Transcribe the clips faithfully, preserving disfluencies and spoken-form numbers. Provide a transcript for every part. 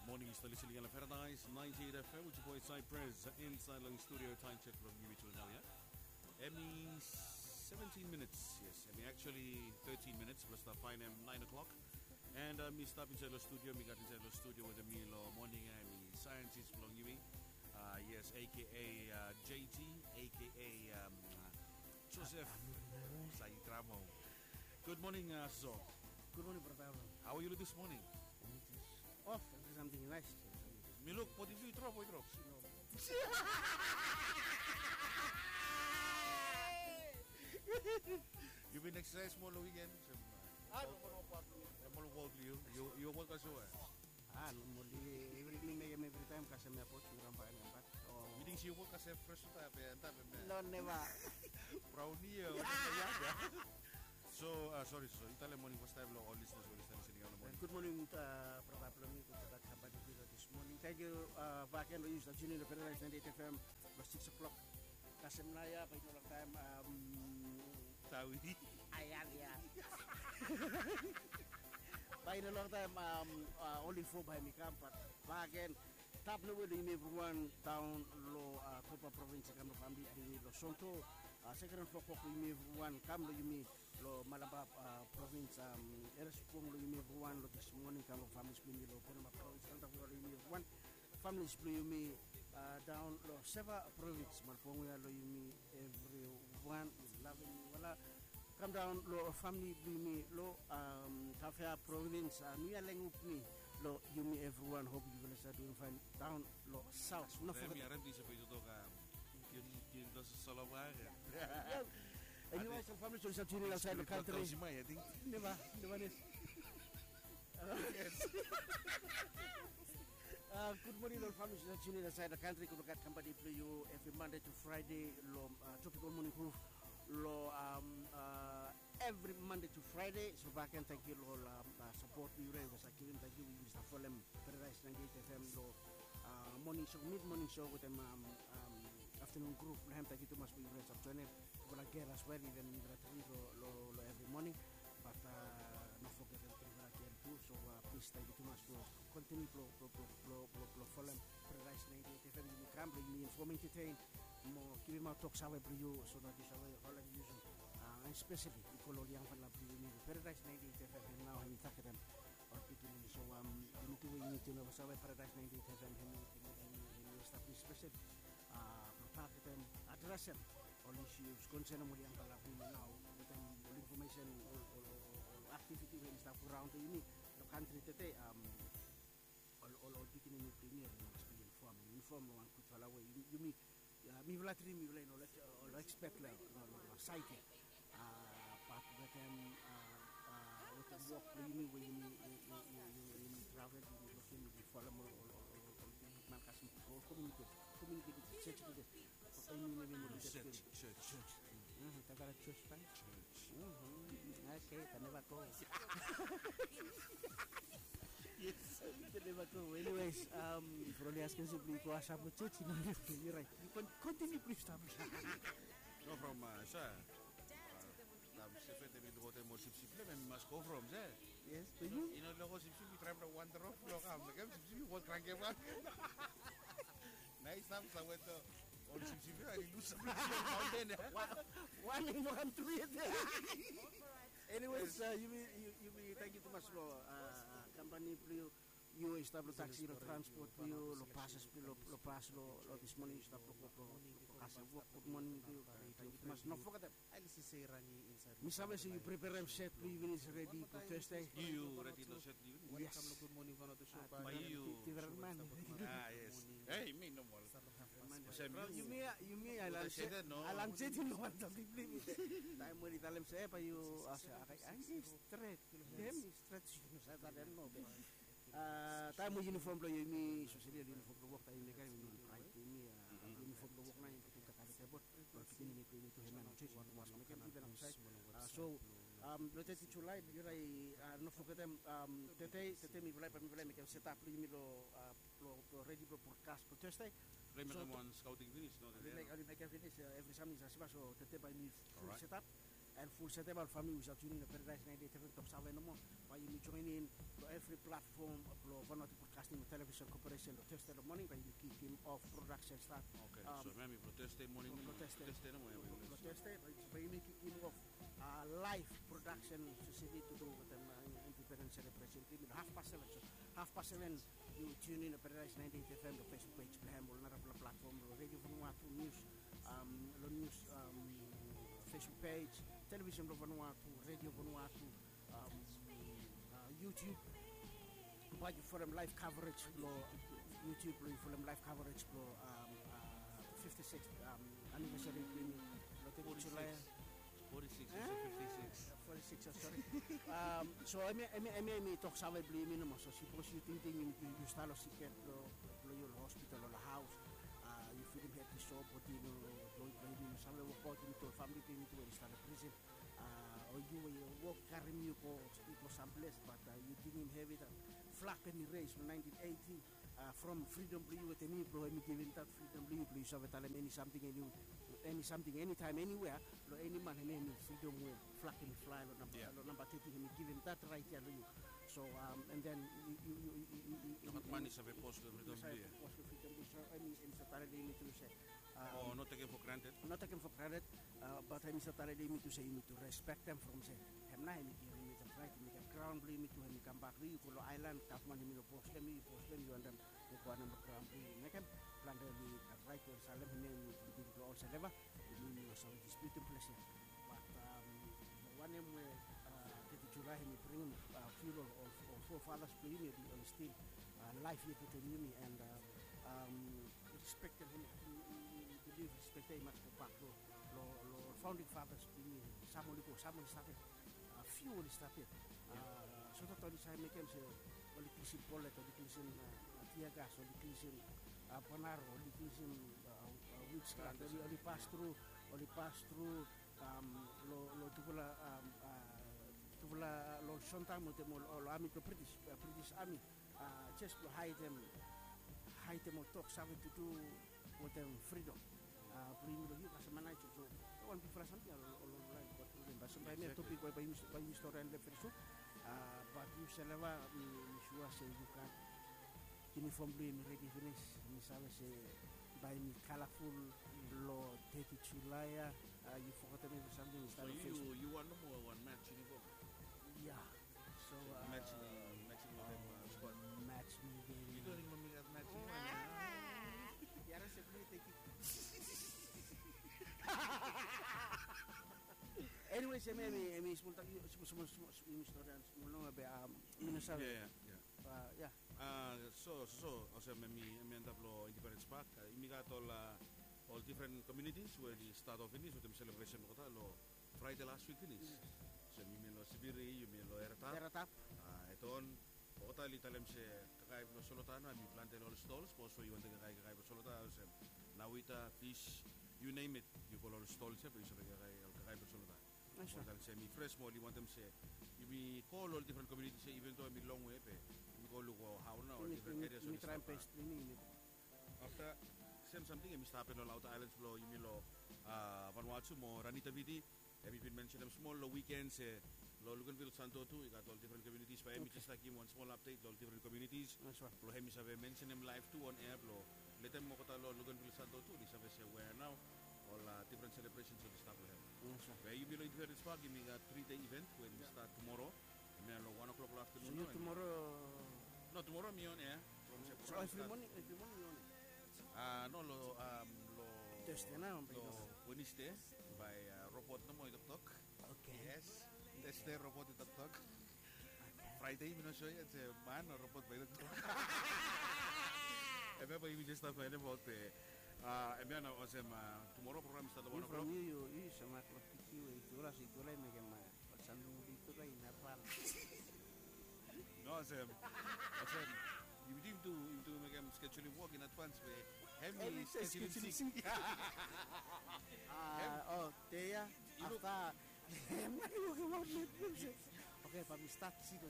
Morning, Mister Listening in Paradise, ninety-eight F M, with your boy Cypress, inside long studio, time check from you to now, yeah? Emmy, seventeen minutes, yes, Emmy actually thirteen minutes, plus the fine M, nine o'clock. And uh, me stop inside the studio, me got inside the studio with the meal morning, Emmy, scientist from you, uh, yes, aka uh, J T, aka um, Joseph Saitramo. Good morning, uh, so. Good morning, brother. How are you this morning? Off, something nice. Me look, what if you drop, what drop? You've been exercising more weekend? I don't know I'm going to walk you. You you work as well? Ah, no more. Every every time, because I'm a post, I'm buying a back. Oh, you think you work as a fresh type? No, never. Brownie. So, uh, sorry, so Italian morning first time, all listeners will listen in the morning. Good morning, uh, probably to that company this morning. Thank you, uh, back end use the Junior Paradise ninety-eight F M, was six o'clock. Kasemnaya, by no time, um, Tawi. Ayan, yeah. By no long time, um, uh, only four by me camp, but back end. Tap no way in everyone down low uh Copa province kam lo family di lo Sonto uh, second floor ko in everyone kam lo yumi lo Malaba uh, province um erespong lo yumi everyone lo this morning kam lo family spin lo Panama province kan lo yumi everyone family spin yumi uh, down lo Seva province malpong ya lo yumi everyone loving wala come down lo family yumi lo um Kafia province uh, ni alengup ni lo yumi everyone hope you will start doing fine down lo south no forget me arranti se poi tutto ka kin kin dos solo wagen anyway some family so start doing outside the country I think never never is uh good morning all families that tune in outside the country could get company play you every Monday to Friday lo uh, tropical morning crew lo um uh every Monday to Friday so back and thank you lo um, uh, support we really was like thank you Mister Folem Paradise ninety-eight F M lo uh, morning show mid morning show with them um, um afternoon group and thank you to much we rest of joining to like get as well even in the lo, lo lo every morning but uh not forget that we are here too so uh, please thank you too much for continue to to to to Folem Paradise ninety-eight F M you can bring me informing entertain more give me talk sawe you so that you sawe all I'm using uh, especially the color yang pala bring Paradise ninety-eight F M now I'm talking them or people so um you need to we need to know sawe Paradise ninety-eight F M in establish special uh protect them address them all issues concern mo yang pala bring now with them information or, or, or activity when stuff around the uni the country today um all all all beginning with premier must be informed inform one could follow away you mean mi vla tri mi vla no lo expect la no psyche uh but with them uh uh with the walk you when you you you travel you looking you follow more man kasih community community church itu apa ini ini ini church church church kita ada church kan church oke karena bako yes karena bako anyways um for the asking simply kuasa church ini you're right you can continue please stop no from uh, sir Tam sefe te vindo hotel mo sip sip le men mas go from there. Yes, to you. You know logo sip sip we try to wander off lo kam. Like sip sip what crank one. Nice tam sa weto. On sip sip ali lose mountain. One in one three. Anyways, uh, you you you thank you too much lo uh, company you you establish taxi lo transport you lo passes lo lo pass lo lo this morning stop lo lo kasi work good morning you thank you too much no forget that ali si Serani inside misabe so you prepare them set even is ready for Thursday you ready to set you yes come good morning for the show by you man ah yes hey me no more you me you me alam alam set no one to be time mo italem sa pa you asa ay straight dem straight you sa ta no uh time uniform lo yumi social uniform lo work tayo ni kay ni right ni uniform lo work na yung kita kada tebot or kita ni ko to heman church one was make even outside so um lo tete July yuray no forget them um tete tete mi bulay pa mi bulay make set up lo yumi lo lo ready for podcast for Thursday remember one scouting finish no they make they make finish every Sunday sa so tete by me set up and full set about family without tuning the Paradise ninety-eight F M top seven no more. By you join in to every platform of Vanoti Podcasting Television Corporation to Thursday morning by you kick him off production start. Okay, Um, so maybe protest morning. protest day. Protest day no more. Protest day by you kick him off uh, live production to see to do with them uh, independence celebration. Half past seven. So half past seven you tune in to Paradise ninety-eight F M the Facebook page Plaham or another platform Radio Vanuatu News um the news um Facebook page Television Vanuatu Radio Vanuatu um uh, YouTube but for them live coverage lo YouTube for them live coverage lo um uh, fifty-sixth um anniversary ini lo te July forty-six, Ah, fifty-six. forty-six, oh, sorry. um, so I mean, I mean, I mean, I mean, talk sa bli mi no so suppose you think you you start lo siket lo lo your hospital or the house. Uh, you feel him had to shop or you know, lo lo you know, some work out into family thing to start a prison. Uh, or you you work carry you go go someplace, but uh, you didn't have it. Uh, Flak and race from nineteen eighty uh, from Freedom Blue with any bro, me giving that Freedom Blue, please have tell any something any any something anytime anywhere, lo any man and any freedom will flak and fly lo number Yeah. lo number thirty him giving that right here to you. So um and then you you you you, you, you, you Not money sa post of freedom Sorry, day. post of freedom so I mean in Saturday me to say Oh, um, not taken for granted. not taken for credit, uh, but I'm Saturday me to say you need to respect them from say hem na him give me the right me the ground blue me to him come back to Kulo Island Kaufman him post them me post them you and them the one number ground blue make him plan the right to Salem him me to also never mean so disputing place here. But um the one him where uh the July him bring uh, funeral of of forefathers bring me on still uh, life here to the uni and uh, um respect him believe respect him much for back lo lo lo founding fathers bring someone ko someone started a few will start it uh so that all time make him say politician bullet or politician tear gas or politician uh, Panaro or politician witchcraft or the pass through or the pass through um lo lo tupula um uh tupula lo sometime mo temo lo ami to British uh, British army uh just to hide them hide them or talk something to do with them freedom uh bring lo you as manage so one people something or lo like what but sometimes me topic by by by historian le fresh uh but you shall never me sure say you can uniform blue me ready finish me sabe say by me colorful lo thirty July uh, you forgot me something So start you you want no more one match in the yeah so uh, matching matching with them uh, squad. match me baby You don't remember that matching one? yara se blue take it anyway say me me me small tak semua semua semua historian semua lo be um minasa Yeah, yeah, yeah. uh, yeah Ah, so so o sea me mi mi andablo Independence Park imigato la all different communities where the start of finish with the celebration ko ta lo Friday last week finish so mi mi lo sibiri mi lo erta era tap ah eton o ta li talem se kakay lo solotana mi plantel all stalls po so you want kakay kakay solota se nawita fish you name it you call all stalls se pero so kakay kakay solota Nice. o se mi fresh mo li want them se mi call all different communities se even though mi long way pe mi call ko how na or ini different areas ini of try Istapa. paste ini ini After same something emi stop in all outer islands lo yumi lo uh, Vanuatu mo Ranita Vidi emi been mention them small lo weekends eh, lo Luganville Santo too we got all different communities but emi Okay. just like him one small update lo different communities nice one lo hemi sabe mention them live too on air lo let them mo kata lo Luganville Santo too di sabe say where now all uh, different celebrations of the stuff lo hem nice one where yumi lo Independence Park yumi got three day event when we start tomorrow emi lo one o'clock lo so afternoon you no, tomorrow no tomorrow me on air from so September every morning every morning you on ah no lo um lo Thursday na ang lo Wednesday by uh, robot na mo itok okay yes Thursday robot itok Friday mi no show yet say man no robot by itok e ba you just start finding about the ah e na o sem tomorrow program start you one from o'clock you you you sama klub kiki we itu lah itu lah me kema sandung itu lah inapal no sem o sem you need to you to make them scheduling work in advance we heavy scheduling sync ah oh Teya You look- after emang you ke mau Netflix okay papi start situ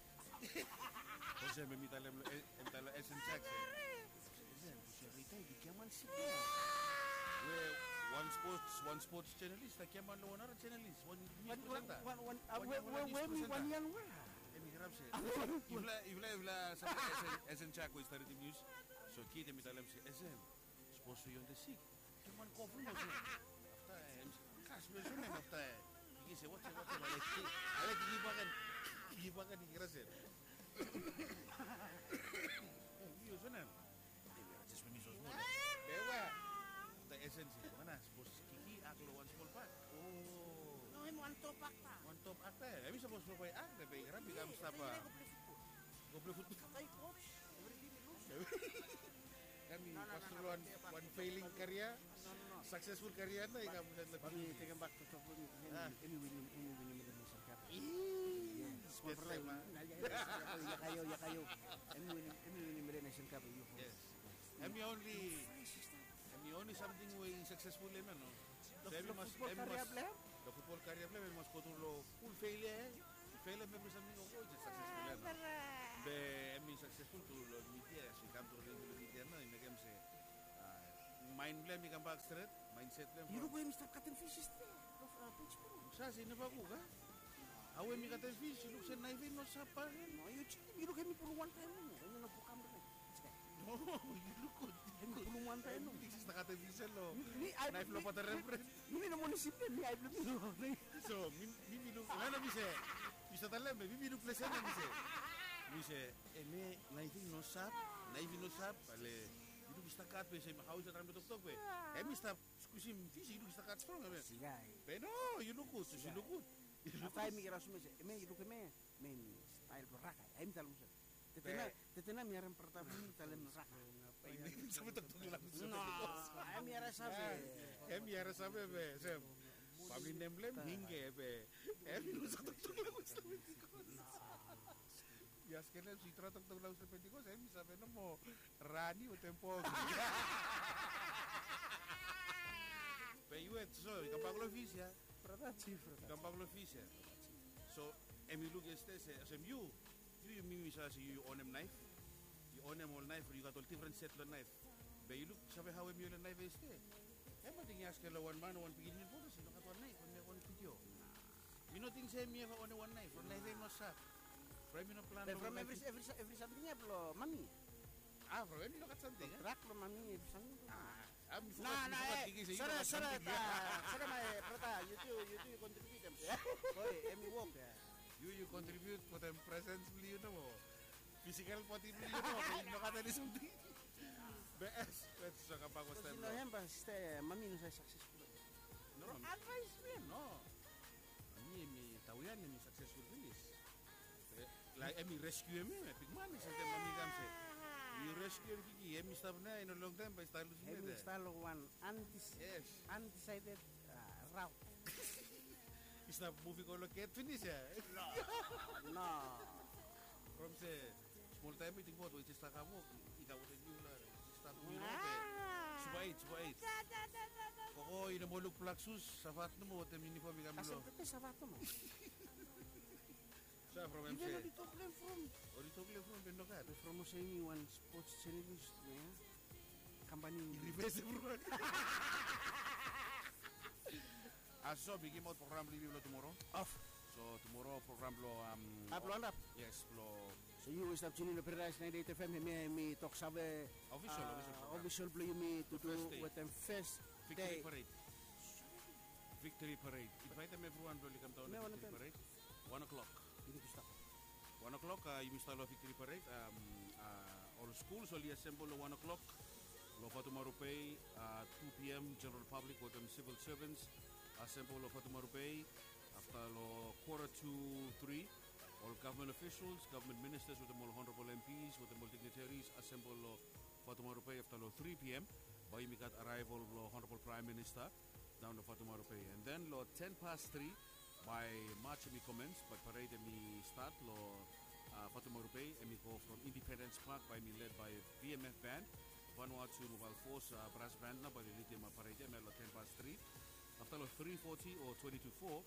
o sem mi talem em tala essence check Rita di kiaman sih we one sports one sports channelist ta kiaman lo wana channelist one news Wan wan presenter wan wan Wan we yang wala we news we mi presenter. wan yan wa. Emi grab se Ivla ivla ivla sa esen chako istari di news so kite mi talam se esen sports yon de sik kiaman kofu mo se afta kas me so me afta iki se what what like ale ki bakan ki bakan ni grasen Yo sonan just when you so small bewa the essence mana sports kiki aklo one small part oh No him wan topak ta. one top acta emi sa sports play act de beira bigam stapa go play football Kay coach. Every day mi lose. kami No, no, no, pastor no, one no, one no, failing no, career No no no. successful career na ikam sa Kami taken back to top mi. Ah. Emi win emi win mi the nation cup. Best time, ah. Ya kayo ya kayo. Emi win emi win mi the nation cup you. yes emi only emi only something way successful lemon no The So, emi the mas football emi career mas player. the football career play emi mas kotulo full failure failure maybe something of oh just successful lemon be emi successful to lo media si kam to lo media na imi kam se mind blame mi kam back straight mindset blame You know him stop cutting fishes there. Pitch po. sa sino ba ko ka awe mi kata fish look sa knife no sa pa No, you you look at me for one time. Ano na po kamera. no you look good Emi for one time. this is the kata fish lo Ni ay knife lo pa rin Ini na munisipyo ni ay blue. So, mi mi mi lu, ano mi se, mi sa talam, mi mi lu plesen mi se, mi se, eme, naifing no sap, naifing no sap, ale, itu bisa kat pe se, makau sa tram tok tok pe, emi sta, skusim fisi, itu bisa kat strong eme, Sigay. pero you look good, you look good, Apa mi kira sume se, eme you look me, me mi style ko raka. Ay mi talong se. Tetena, tetena mi aram pertama mi talem raka. sa tok tok lang, No, ay mi ara sabi. emi ara sabe be, se, family name blame hinge be, emi lu sa tok tok lang sa Yas kena si tra tok tok lang sa Pentecost, emi sabe no mo rani o tempo. Pe iwet so, ikampak lo fish ya. Prata cifra. Ikampak lo fish ya. So, emi lu este se, asem you, you you mimi sa si you own em knife. You own em all knife, you got all different set lo knife. Be you look sabe how emi lo knife este. Ema ting yas kela one man one pigin po sino kat one knife, one one video. You know ting say me one one knife, one knife no sap. Pero mi no plan Pero from every every every something ya lo mami. Ah, pero emi lo kat something. eh? Track lo mami every something. Ah, mi Na fukat, mi na fukat eh. kiki sa iyo. Sara kat sara something, ta. yeah. Sara may prata you two you two contribute them. Hoy, emi walk ya. You you contribute for them presence beli you know. Physical pati beli you know. Kaya no kata ni something. B S, let's talk about what's Kasi time. no hemba ste mami no say successful. No, Pero mami. advice mo yan. No. Ami mi tawian mi successful bilis. Like emi rescue mi, me pigman sa tem mami kamse. You rescue kiki, emi stop na in a long time by style Emi sumete. style one anti Yes. undecided uh, route. Stop movie ko loket finish ya. No. From se small time meeting po, which is takamo, ikaw sa new la. Stop mo no. Subait, subait. Koko ina mo look plexus sa fat mo tem uniform mi Kasi kamlo. pepe sa bato mo. Sa from M C. Even dito claim from Ori to kle from bendo ka. from mo sa inyo one sports channel niya. Company Reverse bro. Aso bigim out program review lo tomorrow. off. So tomorrow program lo um Upload up. yes lo So you stop tuning the Paradise ninety-eight F M mi mi talk sabe official uh, official program. official blue mi to The do first day. with them first Victory day. parade. Victory parade. Invite them everyone to come down to May one Victory time. parade. One o'clock. Ini to stop. One o'clock uh, you start Victory parade. Um, uh, all schools only assemble at one o'clock. Lo Fatumarupe, uh, two p.m. general public with them civil servants assemble lo Fatumarupe. After lo quarter to three, all government officials, government ministers with them all honorable M Ps, with them all dignitaries assemble lo Fatumarupe after lo three p.m. By we got arrival lo honorable prime minister down to Fatumarupe. And then lo ten past three, by march mi commence, by parade mi start lo uh, Fatumarupe, and we go from Independence Park by me led by V M F band. Vanuatu Mobile Force uh, brass band na by the Lithium Parade me lo ten past three. After lo three forty or twenty to four,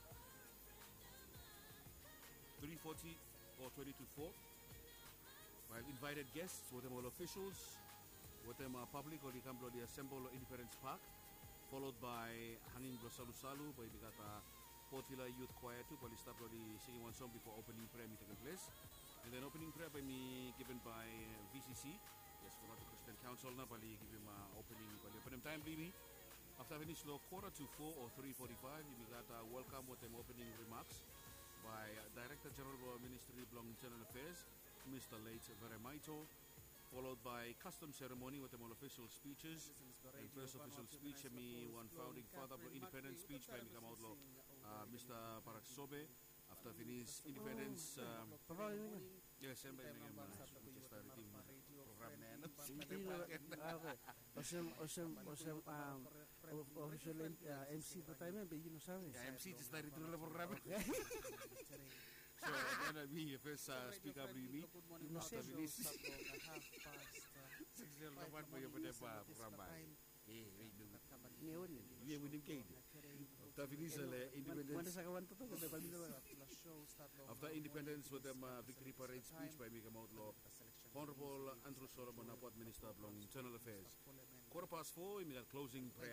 three forty or twenty to four, while invited guests with them all officials, with them uh, public or the come the assemble or Independence Park. followed by Hangin Blo Salu Salu by Bigata Port Villa Youth Choir too. Pali start already singing one song before opening prayer me taking place. And then opening prayer by me given by uh, V C C. Yes, for the Christian Council na pali give him uh, opening pali opening time baby. After finish low quarter to four or three forty-five, we got a welcome with them opening remarks by uh, Director General of Ministry of Internal Affairs, Mister Late Veremaito, followed by custom ceremony with them all official speeches. And first official speech, me one founding father of independence speech by Mikam Outlaw, uh, Mister Barak Sobe. After finish independence, um, Papa, ini kan? yes, I'm by Mikam Manchester Reading program na yan. Hindi na, ah, okay. Osem, osem, osem, um, o- official M- uh, M C pa tayo man, bigyan mo sa amin. Yeah, M C just na rin na program. So, then uh, we first uh, speak up with me. After finish, six years naman po yung pwede pa program ba? Eh, wait, Ngayon, yeah, we didn't get it. After finish, uh, mana independence. sa kawan to to, kada pamilya ba? After independence with them uh, victory parade speech by Mika Outlaw, Honorable Andrew Solomon, Airport Minister of Long Internal Affairs. Quarter past four, we got closing prayer.